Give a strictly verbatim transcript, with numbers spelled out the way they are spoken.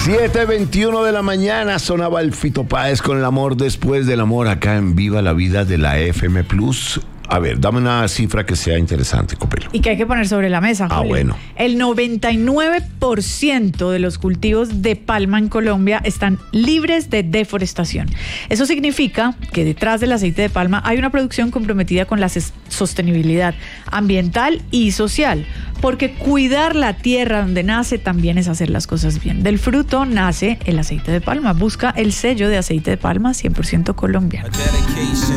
siete veintiuno de la mañana sonaba el Fito Páez con El amor después del amor acá en Viva la Vida de la F M Plus. A ver, dame una cifra que sea interesante, Copelo. Y que hay que poner sobre la mesa, Julio. Ah, bueno. El noventa y nueve por ciento de los cultivos de palma en Colombia están libres de deforestación. Eso significa que detrás del aceite de palma hay una producción comprometida con la sostenibilidad ambiental y social, porque cuidar la tierra donde nace también es hacer las cosas bien. Del fruto nace el aceite de palma. Busca el sello de aceite de palma cien por ciento colombiano.